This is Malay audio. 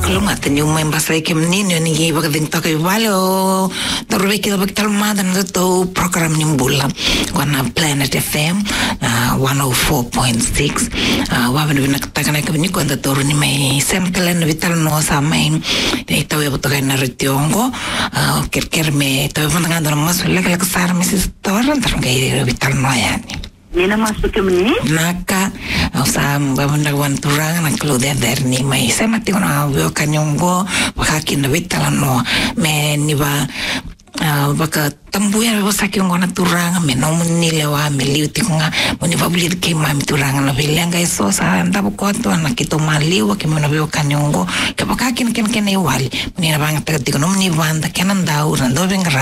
kalunga tanyo members ay kimnino ni iba kading takay valo torbe kita bakal madan to program nimbula wana Planet FM 104.6 waban binakatakan ay kabini ko anda toro ni may semkalan vital no sa may ito ay butagay na ritiongo kirkir me ito ay pantangando na mas wala kalakasar Mrs. Toran tarong kay vital no yan Nina masuk ke mana? Naka, usam babandagwan turang na klude derni mai. Saya mati kena wio kanyongo, bakakin na bitalan no. Me ni ba baka tambuya basa kiyong na turang me no nilewa me liuti ko nga muni babulir kay mami turang na bilang guys so sa ndabo ko to na kito maliwa kay mo na wio kanyongo. Kapakakin ken iwali. Muni na bang taga tiko no muni banda kenan daw rando